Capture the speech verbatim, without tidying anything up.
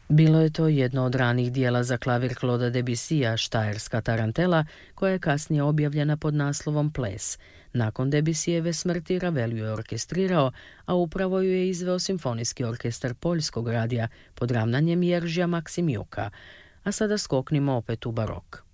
Bilo je to jedno od ranih dijela za klavir Claude'a Debussya, Štajerska tarantela, koja je kasnije objavljena pod naslovom Ples. Nakon Debussyjeve smrti Ravel ju je orkestrirao, a upravo ju je izveo Simfonijski orkestar Poljskog radija pod ravnanjem Jeržija Maksimijuka. A sada skoknimo opet u barok.